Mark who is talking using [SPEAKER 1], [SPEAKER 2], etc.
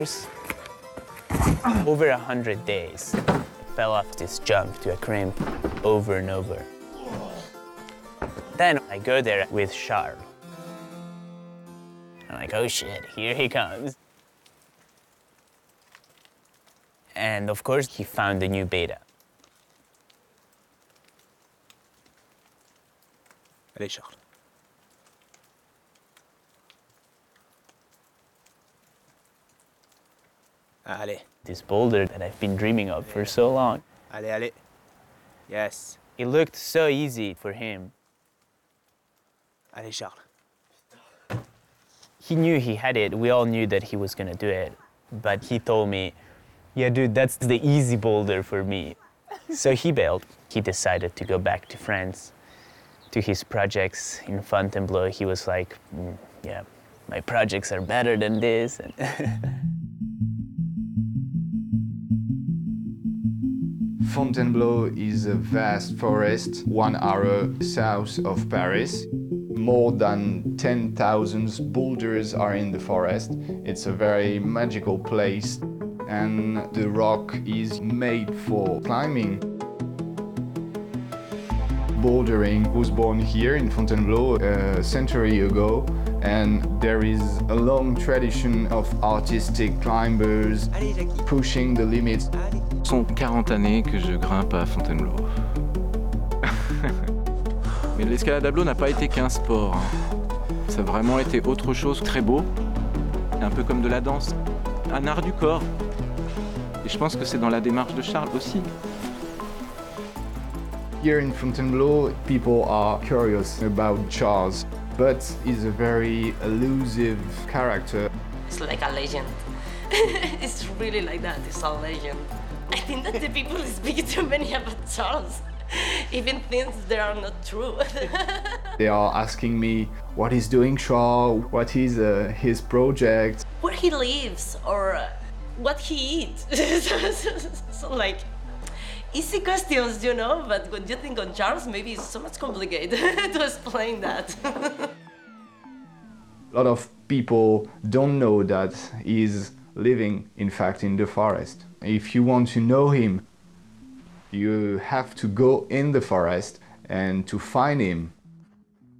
[SPEAKER 1] Over 100 days, fell off this jump to a crimp over and over. Then I go there with Charles. I'm like, oh shit, here he comes. And of course, he found the new beta.
[SPEAKER 2] Allez, Charles. Allez.
[SPEAKER 1] This boulder that I've been dreaming of for so long.
[SPEAKER 2] Allez, allez. Yes.
[SPEAKER 1] It looked so easy for him.
[SPEAKER 2] Allez, Charles.
[SPEAKER 1] He knew he had it. We all knew that he was gonna do it. But he told me, yeah, dude, that's the easy boulder for me. So he bailed. He decided to go back to France, to his projects in Fontainebleau. He was like, yeah, my projects are better than this.
[SPEAKER 3] Fontainebleau is a vast forest 1 hour south of Paris. More than 10,000 boulders are in the forest. It's a very magical place, and the rock is made for climbing. Bouldering was born here in Fontainebleau a century ago, and there is a long tradition of artistic climbers pushing the limits.
[SPEAKER 4] Ça fait 40 années que je grimpe à Fontainebleau. Mais l'escalade à Blo n'a pas été qu'un sport. Ça a vraiment été autre chose, très beau, un peu comme de la danse, un art du corps. Et je pense que c'est dans la démarche de Charles aussi.
[SPEAKER 3] Here in Fontainebleau, people are curious about Charles, but he's a very elusive character.
[SPEAKER 5] It's like a legend. It's really like that, it's a legend. I think that the people speak too many about Charles, even things that are not true.
[SPEAKER 3] They are asking me what he's doing, Charles, what is his project.
[SPEAKER 5] Where he lives or what he eats. So like, easy questions, you know, but when you think on Charles, maybe it's so much complicated to explain that.
[SPEAKER 3] A lot of people don't know that he's living, in fact, in the forest. If you want to know him, you have to go in the forest and to find him.